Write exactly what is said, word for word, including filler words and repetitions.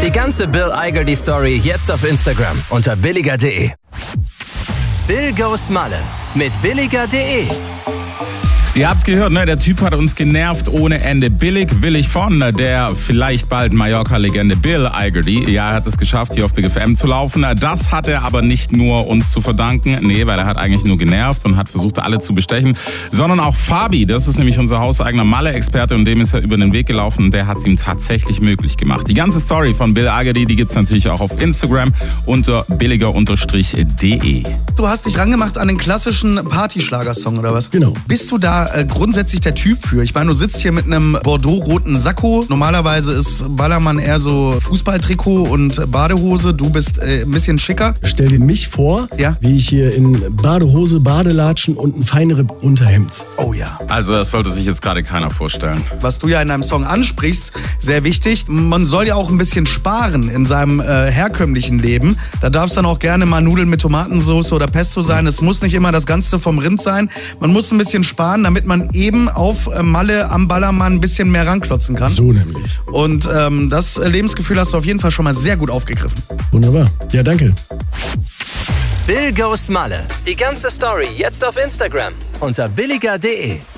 Die ganze Bill Igerty Story jetzt auf Instagram unter billiger punkt de. Bill goes Malle mit billiger punkt de. Ihr habt's gehört, ne? Der Typ hat uns genervt ohne Ende. Billig will ich von der vielleicht bald Mallorca-Legende Bill Igerty. Ja, er hat es geschafft, hier auf Big F M zu laufen. Das hat er aber nicht nur uns zu verdanken. Nee, weil er hat eigentlich nur genervt und hat versucht, alle zu bestechen. Sondern auch Fabi, das ist nämlich unser hauseigener Malle-Experte und dem ist er über den Weg gelaufen. Der hat es ihm tatsächlich möglich gemacht. Die ganze Story von Bill Igerty, die gibt's natürlich auch auf Instagram unter billiger Strich de. Du hast dich rangemacht an den klassischen Partyschlagersong, oder was? Genau. Bist du da äh, grundsätzlich der Typ für? Ich meine, du sitzt hier mit einem Bordeaux-roten Sakko. Normalerweise ist Ballermann eher so Fußballtrikot und Badehose. Du bist äh, ein bisschen schicker. Stell dir mich vor, Ja. wie ich hier in Badehose, Badelatschen und ein feineres Unterhemd. Oh ja. Also das sollte sich jetzt gerade keiner vorstellen. Was du ja in deinem Song ansprichst, sehr wichtig. Man soll ja auch ein bisschen sparen in seinem äh, herkömmlichen Leben. Da darf es dann auch gerne mal Nudeln mit Tomatensauce oder Pesto sein. Es muss nicht immer das Ganze vom Rind sein. Man muss ein bisschen sparen, damit man eben auf äh, Malle am Ballermann ein bisschen mehr ranklotzen kann. So nämlich. Und ähm, das Lebensgefühl hast du auf jeden Fall schon mal sehr gut aufgegriffen. Wunderbar. Ja, danke. Bill goes Malle. Die ganze Story jetzt auf Instagram unter billiger punkt de.